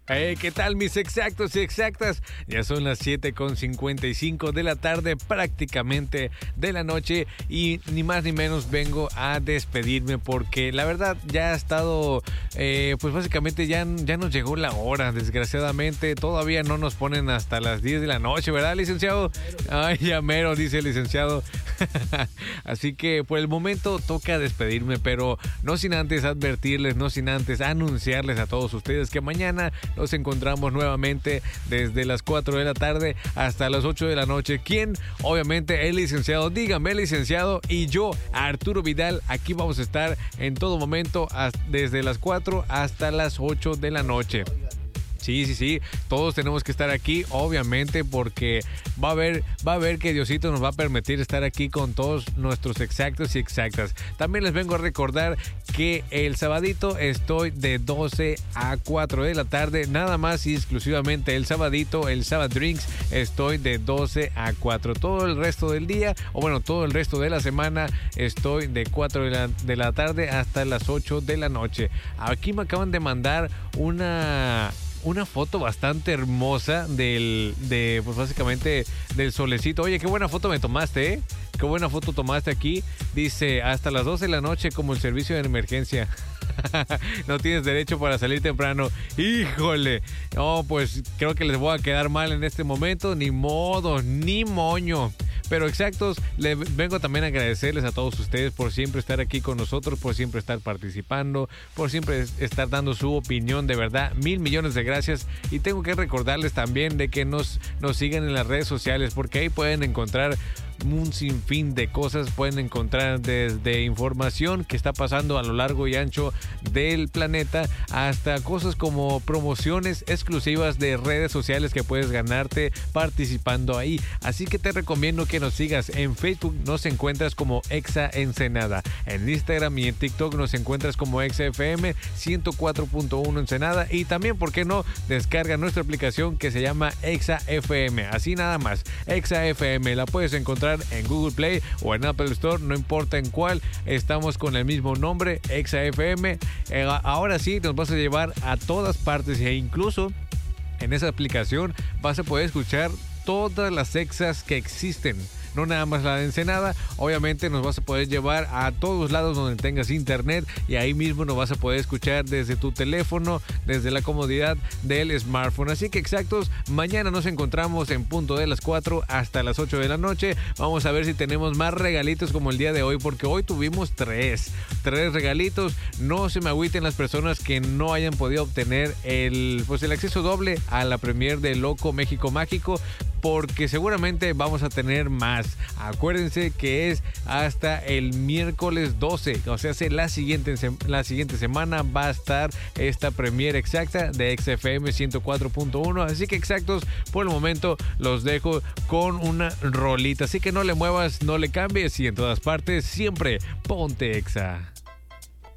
¿Qué tal mis exactos y exactas? Ya son las 7:55 de la tarde, prácticamente de la noche, y ni más ni menos vengo a despedirme porque la verdad ya ha estado, pues básicamente ya nos llegó la hora, desgraciadamente. Todavía no nos ponen hasta las 10 de la noche, ¿verdad, licenciado? Ay, ya mero, dice el licenciado. Así que por el momento toca despedirme, pero no sin antes advertirles, no sin antes anunciarles a todos ustedes que mañana nos encontramos nuevamente desde las 4 de la tarde hasta las 8 de la noche. ¿Quién? Obviamente el licenciado. Dígame, licenciado. Y yo, Arturo Vidal. Aquí vamos a estar en todo momento desde las 4 hasta las 8 de la noche. Sí, todos tenemos que estar aquí, obviamente, porque va a ver que Diosito nos va a permitir estar aquí con todos nuestros exactos y exactas. También les vengo a recordar que el sabadito estoy de 12 a 4 de la tarde, nada más y exclusivamente el sabadito, el Sabad Drinks, estoy de 12 a 4. Todo el resto del día, o bueno, todo el resto de la semana, estoy de 4 de la tarde hasta las 8 de la noche. Aquí me acaban de mandar una foto bastante hermosa pues básicamente del solecito. Oye, qué buena foto me tomaste, ¿eh? Qué buena foto tomaste aquí. Dice, hasta las 12 de la noche como el servicio de emergencia. No tienes derecho para salir temprano. Híjole. No, pues creo que les voy a quedar mal en este momento. Ni modo, ni moño. Pero exactos, les vengo también a agradecerles a todos ustedes por siempre estar aquí con nosotros, por siempre estar participando, por siempre estar dando su opinión. De verdad, 1,000 millones de gracias. Y tengo que recordarles también de que nos sigan en las redes sociales, porque ahí pueden encontrar un sinfín de cosas. Pueden encontrar desde información que está pasando a lo largo y ancho del planeta hasta cosas como promociones exclusivas de redes sociales que puedes ganarte participando ahí. Así que te recomiendo que nos sigas. En Facebook nos encuentras como Exa Ensenada, en Instagram y en TikTok nos encuentras como Exa FM 104.1 Ensenada, y también, ¿por qué no?, descarga nuestra aplicación que se llama Exa FM, así nada más, Exa FM. La puedes encontrar en Google Play o en Apple Store, no importa en cuál, estamos con el mismo nombre, Exa FM. Ahora sí nos vas a llevar a todas partes, e incluso en esa aplicación vas a poder escuchar todas las exas que existen, no nada más la de Ensenada. Obviamente nos vas a poder llevar a todos lados donde tengas internet, y ahí mismo nos vas a poder escuchar desde tu teléfono, desde la comodidad del smartphone. Así que exactos, mañana nos encontramos en punto de las 4 hasta las 8 de la noche. Vamos a ver si tenemos más regalitos como el día de hoy, porque hoy tuvimos tres regalitos. No se me agüiten las personas que no hayan podido obtener el acceso doble a la premier de Loco México Mágico, porque seguramente vamos a tener más. Acuérdense que es hasta el miércoles 12, o sea, la siguiente semana va a estar esta premiere exacta de XFM 104.1. Así que exactos, por el momento los dejo con una rolita, así que no le muevas, no le cambies, y en todas partes siempre ponte Exa.